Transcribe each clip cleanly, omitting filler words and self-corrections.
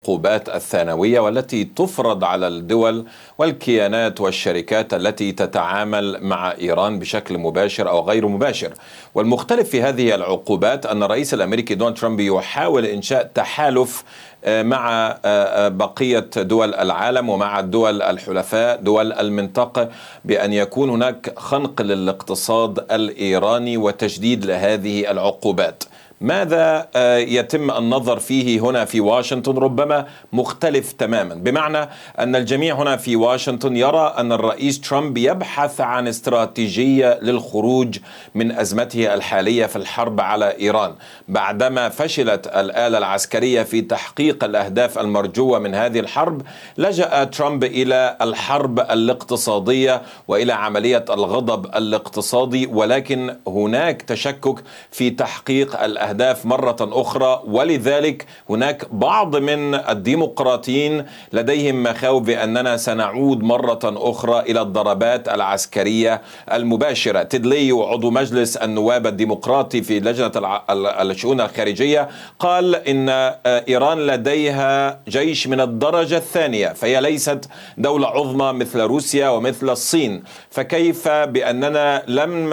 العقوبات الثانوية والتي تفرض على الدول والكيانات والشركات التي تتعامل مع إيران بشكل مباشر أو غير مباشر. والمختلف في هذه العقوبات أن الرئيس الأمريكي دونالد ترامب يحاول إنشاء تحالف مع بقية دول العالم ومع الدول الحلفاء دول المنطقة بأن يكون هناك خنق للاقتصاد الإيراني وتجديد لهذه العقوبات. ماذا يتم النظر فيه هنا في واشنطن؟ ربما مختلف تماما، بمعنى أن الجميع هنا في واشنطن يرى أن الرئيس ترامب يبحث عن استراتيجية للخروج من أزمته الحالية في الحرب على إيران. بعدما فشلت الآلة العسكرية في تحقيق الأهداف المرجوة من هذه الحرب، لجأ ترامب إلى الحرب الاقتصادية وإلى عملية الغضب الاقتصادي، ولكن هناك تشكك في تحقيق الأهداف مرة أخرى. ولذلك هناك بعض من الديمقراطيين لديهم مخاوف بأننا سنعود مرة أخرى إلى الضربات العسكرية المباشرة. تيد ليو عضو مجلس النواب الديمقراطي في لجنة الشؤون الخارجية قال إن إيران لديها جيش من الدرجة الثانية، فهي ليست دولة عظمى مثل روسيا ومثل الصين، فكيف بأننا لم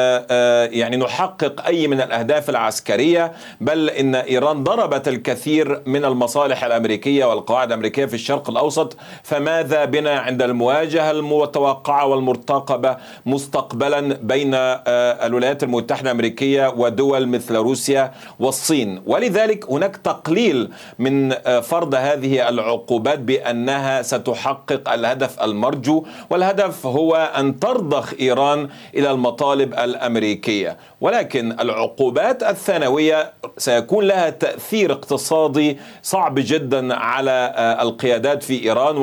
نحقق أي من الأهداف العسكرية، بل إن إيران ضربت الكثير من المصالح الأمريكية والقواعد الأمريكية في الشرق الأوسط، فماذا بنا عند المواجهة المتوقعة والمرتقبة مستقبلا بين الولايات المتحدة الأمريكية ودول مثل روسيا والصين؟ ولذلك هناك تقليل من فرض هذه العقوبات بأنها ستحقق الهدف المرجو، والهدف هو أن ترضخ إيران إلى المطالب الأمريكية. ولكن العقوبات الثانوية سيكون لها تأثير اقتصادي صعب جدا على القيادات في إيران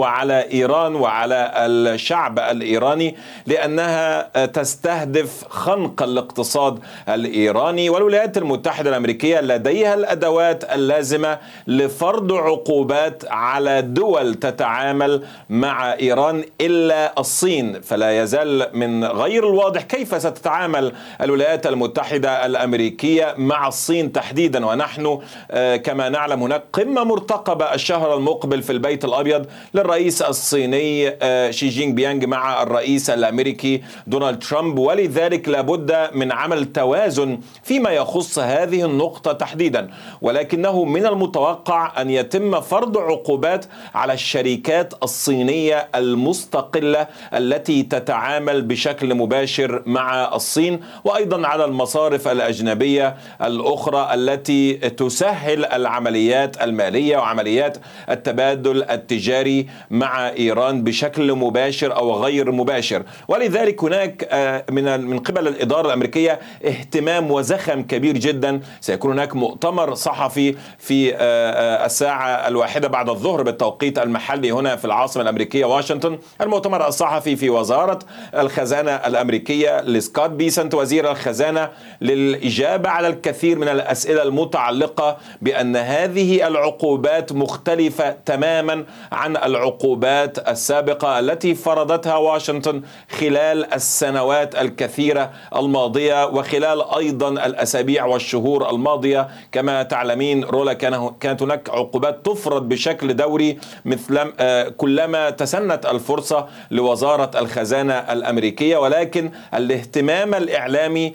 وعلى الشعب الإيراني، لأنها تستهدف خنق الاقتصاد الإيراني. والولايات المتحدة الأمريكية لديها الأدوات اللازمة لفرض عقوبات على دول تتعامل مع إيران إلا الصين. فلا يزال من غير الواضح كيف ستتعامل الولايات المتحدة الأمريكية مع الصين تحديدا، ونحن كما نعلم هناك قمة مرتقبة الشهر المقبل في البيت الأبيض للرئيس الصيني شي جين بيانغ مع الرئيس الأمريكي دونالد ترامب. ولذلك لابد من عمل توازن فيما يخص هذه النقطة تحديدا، ولكنه من المتوقع أن يتم فرض عقوبات على الشركات الصينية المستقلة التي تتعامل بشكل مباشر مع الصين، وأيضا على المصارف الأجنبية الأخرى التي تسهل العمليات المالية وعمليات التبادل التجاري مع إيران بشكل مباشر أو غير مباشر. ولذلك هناك من قبل الإدارة الأمريكية اهتمام وزخم كبير جدا. سيكون هناك مؤتمر صحفي في الساعة 1 بعد الظهر بالتوقيت المحلي هنا في العاصمة الأمريكية واشنطن، المؤتمر الصحفي في وزارة الخزانة الأمريكية لسكوت بيسنت وزير الخزانة للإجابة على الكثير من الأسئلة المتعلقة بأن هذه العقوبات مختلفة تماما عن العقوبات السابقة التي فرضتها واشنطن خلال السنوات الكثيرة الماضية وخلال أيضا الأسابيع والشهور الماضية. كما تعلمين رولا، كانت هناك عقوبات تفرض بشكل دوري مثل كلما تسنت الفرصة لوزارة الخزانة الأمريكية، ولكن الاهتمام الإعلامي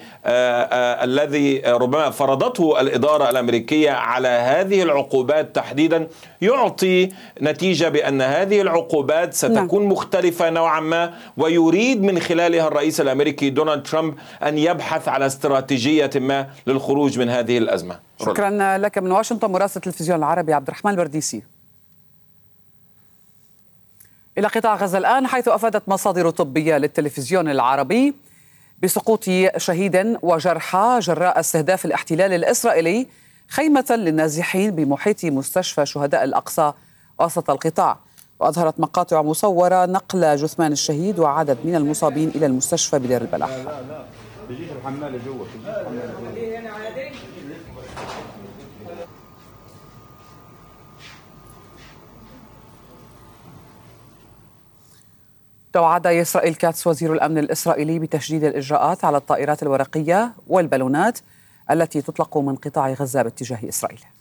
الذي ربما فرضته الإدارة الأمريكية على هذه العقوبات تحديدا يعطي نتيجة بأن هذه العقوبات ستكون مختلفة نوعا ما، ويريد من خلالها الرئيس الأمريكي دونالد ترامب أن يبحث على استراتيجية ما للخروج من هذه الأزمة. شكرا لك من واشنطن مراسل التلفزيون العربي عبد الرحمن البرديسي. إلى قطاع غزة الآن، حيث أفادت مصادر طبية للتلفزيون العربي بسقوط شهيد وجرحى جراء استهداف الاحتلال الإسرائيلي خيمة للنازحين بمحيط مستشفى شهداء الأقصى وسط القطاع. وأظهرت مقاطع مصورة نقل جثمان الشهيد وعدد من المصابين إلى المستشفى بدير البلح. توعد إسرائيل كاتس وزير الأمن الإسرائيلي بتشديد الإجراءات على الطائرات الورقية والبالونات التي تطلق من قطاع غزة باتجاه إسرائيل.